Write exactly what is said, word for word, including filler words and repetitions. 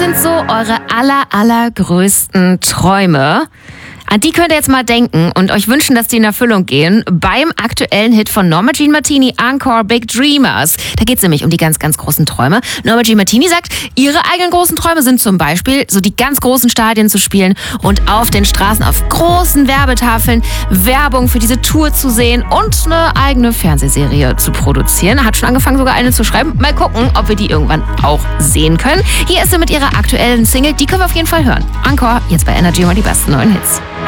sind so eure aller, allergrößten Träume? An die könnt ihr jetzt mal denken und euch wünschen, dass die in Erfüllung gehen beim aktuellen Hit von Norma Jean Martini, Encore Big Dreamers. Da geht es nämlich um die ganz, ganz großen Träume. Norma Jean Martini sagt, ihre eigenen großen Träume sind zum Beispiel, so die ganz großen Stadien zu spielen und auf den Straßen auf großen Werbetafeln Werbung für diese Tour zu sehen und eine eigene Fernsehserie zu produzieren. Hat schon angefangen, sogar eine zu schreiben. Mal gucken, ob wir die irgendwann auch sehen können. Hier ist sie mit ihrer aktuellen Single. Die können wir auf jeden Fall hören. Encore, jetzt bei Energy, mal die besten neuen Hits.